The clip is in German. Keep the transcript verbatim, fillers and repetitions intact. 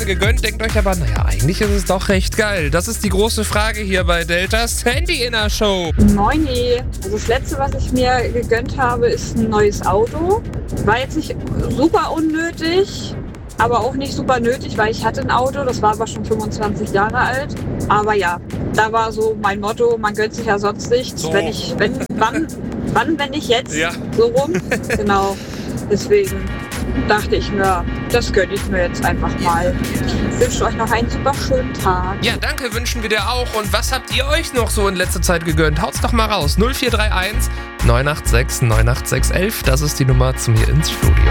heute gegönnt, denkt euch aber, naja, eigentlich ist es doch recht geil. Das ist die große Frage hier bei Deltas Handy in der Show. Moini. Also das letzte, was ich mir gegönnt habe, ist ein neues Auto. War jetzt nicht super unnötig, aber auch nicht super nötig, weil ich hatte ein Auto, das war aber schon fünfundzwanzig Jahre alt. Aber ja, da war so mein Motto, man gönnt sich ja sonst nichts. So. Wenn ich, wenn, wann, wann, wenn nicht jetzt? Ja. So rum. Genau. Deswegen dachte ich mir, das gönne ich mir jetzt einfach mal. Ich wünsche euch noch einen super schönen Tag. Ja, danke, wünschen wir dir auch. Und was habt ihr euch noch so in letzter Zeit gegönnt? Haut's doch mal raus. null vier drei eins neun acht sechs neun acht sechs eins eins. Das ist die Nummer zu mir ins Studio.